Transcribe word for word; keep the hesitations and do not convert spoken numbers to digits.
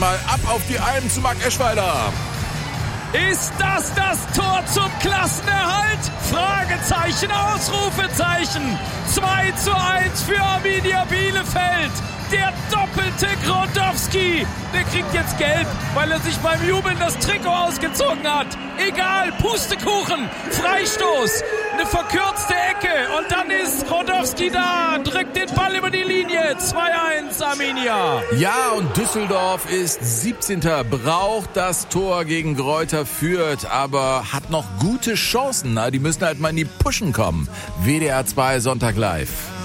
mal ab auf die Alm zu Marc Eschweiler. Ist das das Tor zum Klassenerhalt? Fragezeichen, Ausrufezeichen. zwei zu eins für Arminia Bielefeld. Der doppelte Grondowski. Der kriegt jetzt gelb, weil er sich beim Jubeln das Trikot ausgezogen hat. Egal, Pustekuchen, Freistoß, eine verkürzte Ecke und dann ist Grondowski da, drückt den Ball über die Linie. zwei eins Arminia. Ja, und Düsseldorf ist siebzehnter, braucht das Tor gegen Greuther Fürth, aber hat noch gute Chancen. Na, die müssen halt mal in die Pushen kommen. W D R zwei Sonntag live.